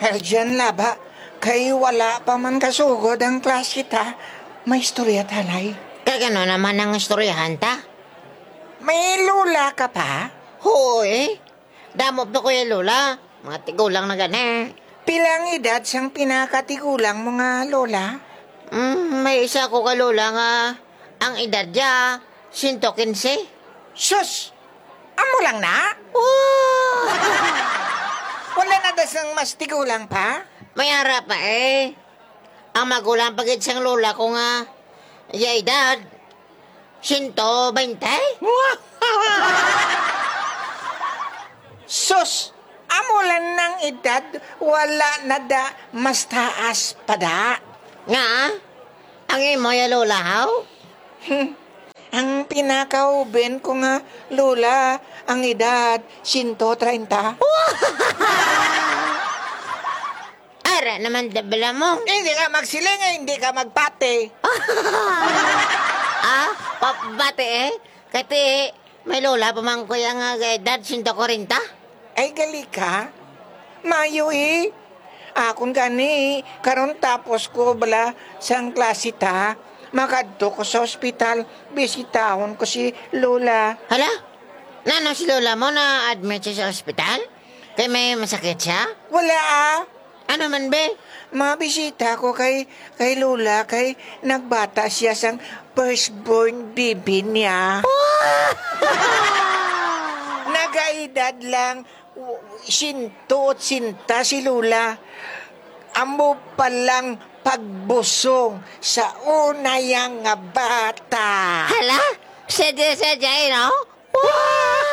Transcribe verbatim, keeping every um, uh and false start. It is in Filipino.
Diyan laba, kay wala pa man kasugod ang klase ta. May istorya tanay. Kagano naman ang istoryahan ta? May lula ka pa? Hoy, damo pa kuya lola. Mga tigulang na gani. Pilang edad siyang pinakatigulang mga lola? Mm, may isa ko ka lola nga ang edad niya, one hundred fifteen. Sus! Amo lang na? Wow! Wala na dasang mas tigulang pa? May harap pa eh. Ang magulang pagit siyang lola ko nga, iya edad, one hundred twenty. Sus! Amo lang ng edad, wala na da mas taas pa da. Nga, ang imo ya lola haw? Hmm. Ang pinakauben ko nga, lola, ang edad, one hundred thirty. Ara naman dabala mo. Hindi ka magsiling, eh, hindi ka magpate. Ah, papabate eh. Kati may lola pa man kuya nga edad, one hundred forty. Ay, gali ka? Mayo eh. Akong gani, karon tapos ko bala sang klase ta. Makadto ko sa ospital, bisitahon ko si Lola. Hala? Nano si lola mo na admit siya sa ospital? Kay may masakit siya? Wala ah. Ano man be? Mabisita ko kay, kay Lola, kay nagbata siya sang firstborn baby niya. Nagaedad lang, sinto at sinta si Lola. Amo palang pagbusong sa unayang nga bata. Hala? Sadya-sadya eh, no? Wow!